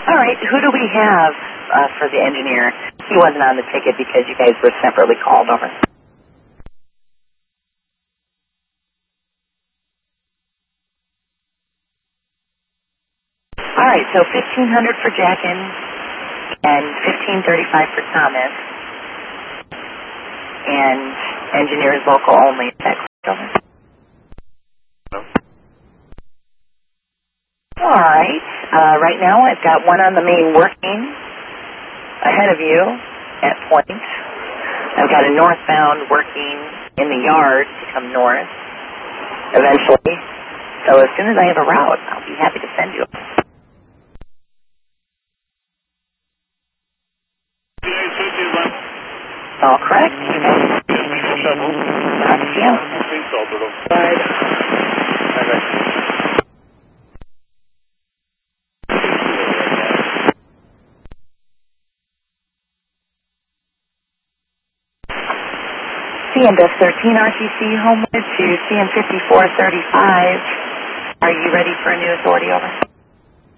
All right, who do we have for the engineer? He wasn't on the ticket because you guys were separately called over. All right, so 1,500 for Jackin and 1,535 for Thomas. And engineers local only. Is that correct, over? No. All right. Right now I've got one on the main working ahead of you at point. I've got a northbound working in the yard to come north eventually. So as soon as I have a route, I'll be happy to send you. All correct. CMDF 13 RTC homeward to CM 5435. Are you ready for a new authority, over?